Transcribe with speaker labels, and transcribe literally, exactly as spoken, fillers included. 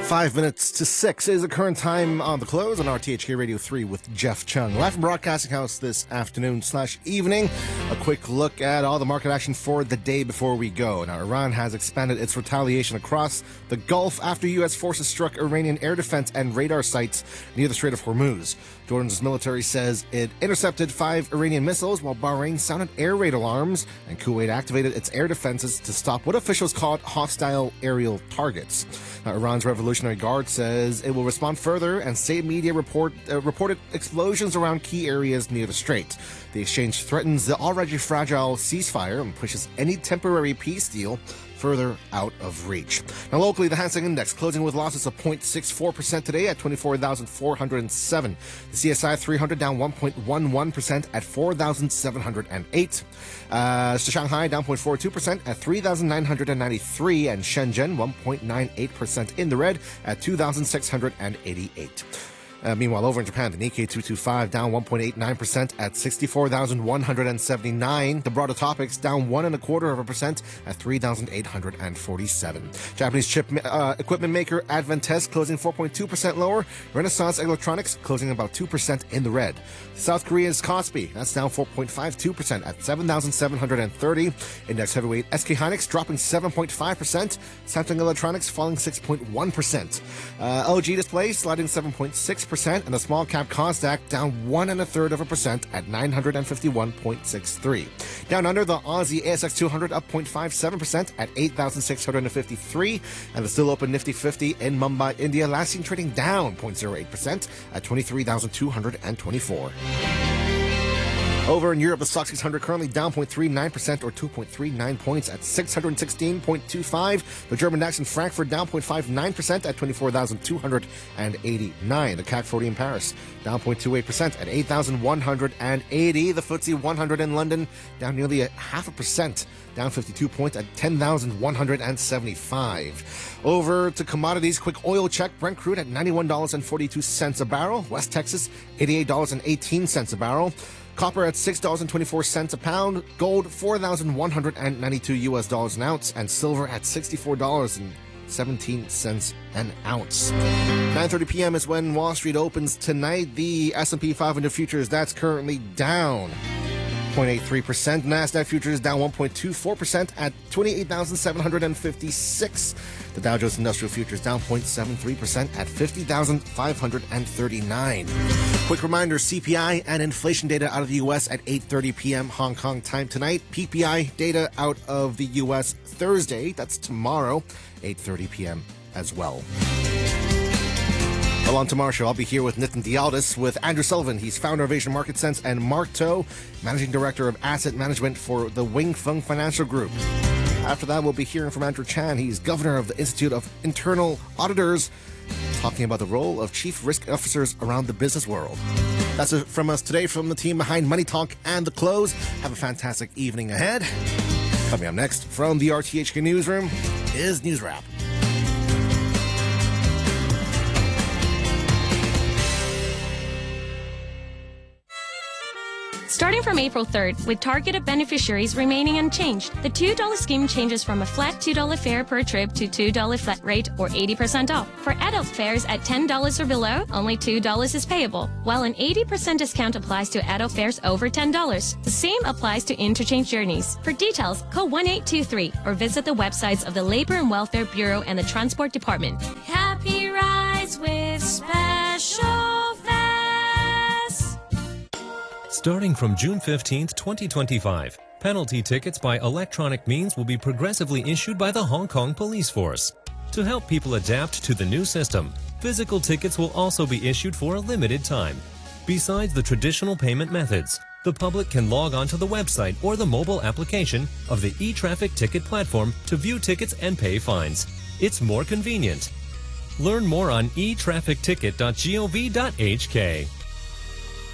Speaker 1: Five minutes to six is the current time on the close on R T H K Radio three with Jeff Chung. Live from Broadcasting House this afternoon slash evening. A quick look at all the market action for the day before we go. Now, Iran has expanded its retaliation across the Gulf after U S forces struck Iranian air defense and radar sites near the Strait of Hormuz. Jordan's military says it intercepted five Iranian missiles while Bahrain sounded air raid alarms, and Kuwait activated its air defenses to stop what officials called hostile aerial targets. Now, Iran's Revolutionary Guard says it will respond further, and state media report uh, reported explosions around key areas near the strait. The exchange threatens the already fragile ceasefire and pushes any temporary peace deal further out of reach. Now, locally, the Hang Seng Index closing with losses of zero point six four percent today at twenty-four thousand four hundred seven. The C S I three hundred down one point one one percent at four thousand seven hundred eight. Uh, Shanghai down zero point four two percent at three thousand nine hundred ninety-three, and Shenzhen one point nine eight percent in the red at two thousand six hundred eighty-eight. Uh, meanwhile, over in Japan, the Nikkei two twenty-five down one point eight nine percent at sixty-four thousand one hundred seventy-nine. The broader topics down one and a quarter of a percent at three thousand eight hundred forty-seven. Japanese chip uh, equipment maker Advantest closing four point two percent lower. Renaissance Electronics closing about two percent in the red. South Korea's Kospi, that's down four point five two percent at seven thousand seven hundred thirty. Index heavyweight S K Hynix dropping seven point five percent. Samsung Electronics falling six point one percent. Uh, L G Display sliding seven point six percent, and the small cap Kosdaq down one and a third of a percent at nine hundred fifty-one point six three. Down under, the Aussie A S X two hundred up zero point five seven percent at eight thousand six hundred fifty-three, and the still open Nifty fifty in Mumbai, India, last seen trading down zero point zero eight percent at twenty-three thousand two hundred twenty-four. Over in Europe, the Stoxx six hundred currently down zero point three nine percent or two point three nine points at six hundred sixteen point two five. The German DAX in Frankfurt down zero point five nine percent at twenty-four thousand two hundred eighty-nine. The C A C forty in Paris down zero point two eight percent at eight thousand one hundred eighty. The F T S E one hundred in London down nearly a half a percent, down fifty-two points at ten thousand one hundred seventy-five. Over to commodities, quick oil check. Brent crude at ninety-one dollars and forty-two cents a barrel. West Texas, eighty-eight dollars and eighteen cents a barrel. Copper at six dollars and twenty-four cents a pound. Gold, four thousand one hundred ninety-two U S dollars an ounce. And silver at sixty-four dollars and seventeen cents an ounce. nine thirty p.m. is when Wall Street opens tonight. The S and P five hundred futures, that's currently down zero point eight three percent. NASDAQ futures down one point two four percent at twenty-eight thousand seven hundred fifty-six. The Dow Jones Industrial Futures down zero point seven three percent at fifty thousand five hundred thirty-nine. Quick reminder, C P I and inflation data out of the U S at eight thirty p.m. Hong Kong time tonight. P P I data out of the U S Thursday, that's tomorrow, eight thirty p.m. as well. Well, on tomorrow's show, I'll be here with Nitin Dialdis with Andrew Sullivan. He's founder of Asian Market Sense, and Mark To, managing director of asset management for the Wing Feng Financial Group. After that, we'll be hearing from Andrew Chan. He's governor of the Institute of Internal Auditors, talking about the role of chief risk officers around the business world. That's it from us today from the team behind Money Talk and The Close. Have a fantastic evening ahead. Coming up next from the R T H K Newsroom is News Wrap.
Speaker 2: Starting from April third, with targeted beneficiaries remaining unchanged, the two dollar scheme changes from a flat two dollar fare per trip to two dollar flat rate or eighty percent off. For adult fares at ten dollars or below, only two dollars is payable, while an eighty percent discount applies to adult fares over ten dollars. The same applies to interchange journeys. For details, call one eight two three or visit the websites of the Labor and Welfare Bureau and the Transport Department. Happy rides with special fares.
Speaker 3: Starting from June fifteenth, twenty twenty-five, penalty tickets by electronic means will be progressively issued by the Hong Kong Police Force. To help people adapt to the new system, physical tickets will also be issued for a limited time. Besides the traditional payment methods, the public can log on to the website or the mobile application of the e-traffic ticket platform to view tickets and pay fines. It's more convenient. Learn more on e traffic ticket dot gov dot h k.